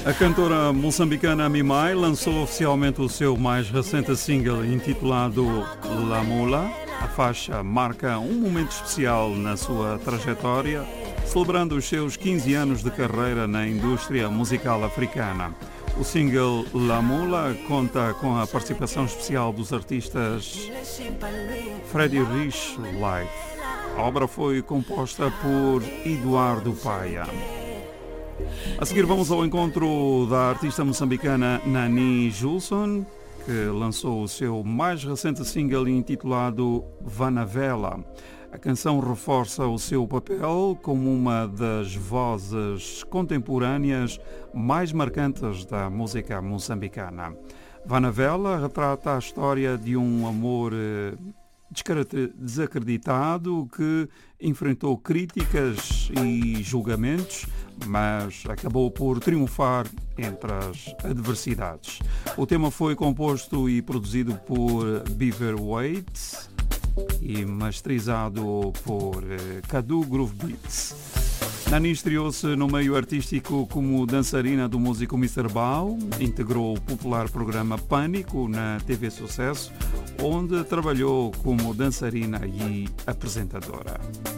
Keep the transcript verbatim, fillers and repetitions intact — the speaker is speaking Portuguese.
A cantora moçambicana Mimai lançou oficialmente o seu mais recente single intitulado La Mula. A faixa marca um momento especial na sua trajetória, celebrando os seus quinze anos de carreira na indústria musical africana. O single La Mula conta com a participação especial dos artistas Freddie Rich Live. A obra foi composta por Eduardo Paia. A seguir vamos ao encontro da artista moçambicana Nani Julson, que lançou o seu mais recente single intitulado Vanavela. A canção reforça o seu papel como uma das vozes contemporâneas mais marcantes da música moçambicana. Vanavela retrata a história de um amor desacreditado que enfrentou críticas e julgamentos, mas acabou por triunfar entre as adversidades. O tema foi composto e produzido por Beaver Waite e masterizado por Cadu Groove Beats. Nani estreou-se no meio artístico como dançarina do músico mister Bao, integrou o popular programa Pânico na T V Sucesso, onde trabalhou como dançarina e apresentadora.